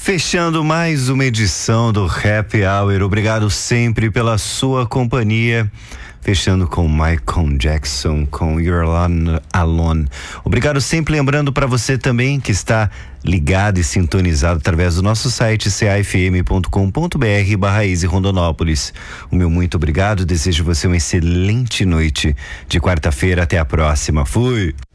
Fechando mais uma edição do Happy Hour. Obrigado sempre pela sua companhia. Fechando com Michael Jackson, com You're Alone. Obrigado sempre, lembrando para você também que está ligado e sintonizado através do nosso site cafm.com.br/Easy Rondonópolis. O meu muito obrigado, desejo você uma excelente noite de quarta-feira. Até a próxima. Fui!